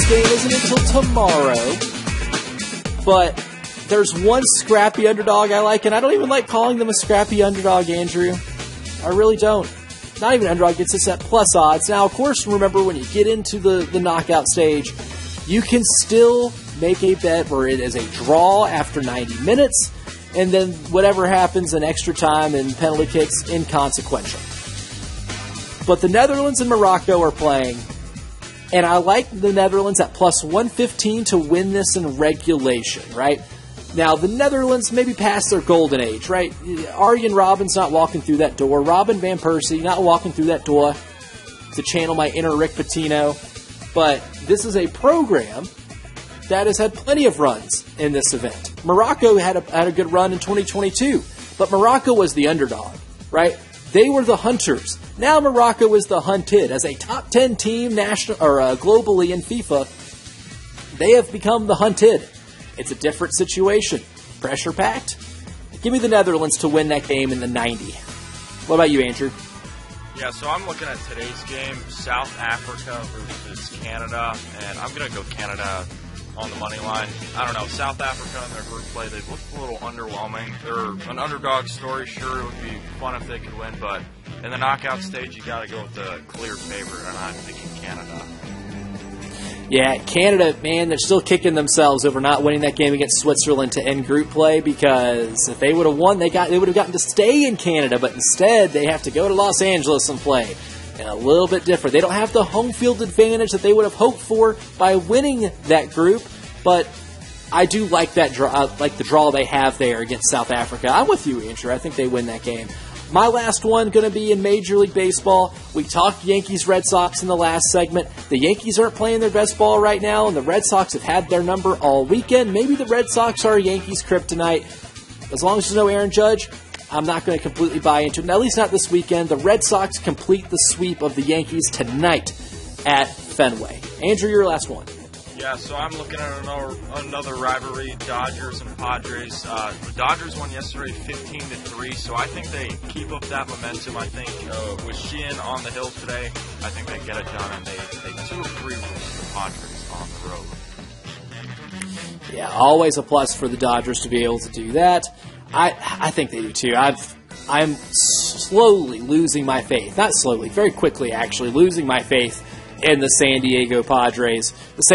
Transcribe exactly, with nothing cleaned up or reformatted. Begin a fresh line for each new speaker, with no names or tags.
game isn't until tomorrow. But there's one scrappy underdog I like, and I don't even like calling them a scrappy underdog, Andrew. I really don't. Not even underdog gets us at plus odds. Now, of course, remember when you get into the, the knockout stage, you can still make a bet where it is a draw after ninety minutes, and then whatever happens in extra time and penalty kicks, inconsequential. But the Netherlands and Morocco are playing, and I like the Netherlands at plus one fifteen to win this in regulation, right? Now, the Netherlands maybe past their golden age, right? Arjen Robben's not walking through that door. Robin Van Persie not walking through that door to channel my inner Rick Pitino. But this is a program that has had plenty of runs in this event. Morocco had a, had a good run in twenty twenty-two, but Morocco was the underdog, right? They were the hunters. Now Morocco is the hunted. As a top ten team national or uh, globally in FIFA, they have become the hunted. It's a different situation. Pressure packed. Give me the Netherlands to win that game in the ninety. What about you, Andrew?
Yeah, so I'm looking at today's game, South Africa versus Canada, and I'm going to go Canada on the money line. I don't know, South Africa in their group play, they've looked a little underwhelming. They're an underdog story. Sure, it would be fun if they could win, but in the knockout stage, you got to go with the clear favorite, and I'm thinking Canada.
Yeah, Canada, man, they're still kicking themselves over not winning that game against Switzerland to end group play, because if they would have won, they got they would have gotten to stay in Canada, but instead they have to go to Los Angeles and play. And a little bit different. They don't have the home field advantage that they would have hoped for by winning that group, but I do like that draw, like the draw they have there against South Africa. I'm with you, Andrew. I think they win that game. My last one going to be in Major League Baseball. We talked Yankees-Red Sox in the last segment. The Yankees aren't playing their best ball right now, and the Red Sox have had their number all weekend. Maybe the Red Sox are Yankees' kryptonite. As long as there's no Aaron Judge, I'm not going to completely buy into it, at least not this weekend. The Red Sox complete the sweep of the Yankees tonight at Fenway. Andrew, your last one.
Yeah, so I'm looking at another, another rivalry, Dodgers and Padres. Uh, the Dodgers won yesterday fifteen to three, so I think they keep up that momentum. I think uh, with Sheehan on the hill today, I think they get it done, and they take two or three with the Padres on the road.
Yeah, always a plus for the Dodgers to be able to do that. I I think they do too. I've I'm slowly losing my faith. Not slowly, very quickly actually, losing my faith in the San Diego Padres. The